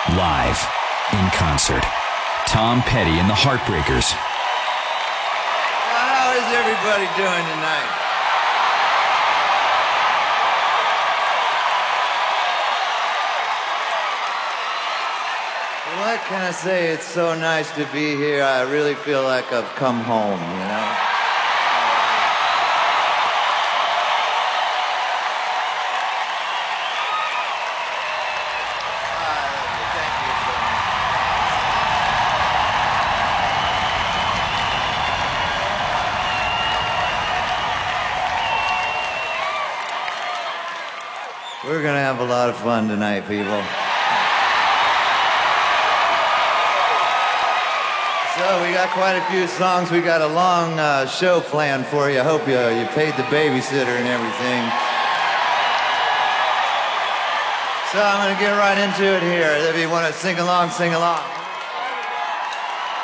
Live, in concert, Tom Petty and the Heartbreakers. Well, how is everybody doing tonight? Well, what can I say? It's so nice to be here. I really feel like I've come home, you know? We're gonna have a lot of fun tonight, people. So we got quite a few songs. We got a long show planned for you. I hope you paid the babysitter and everything. So I'm gonna get right into it here. If you want to sing along, sing along.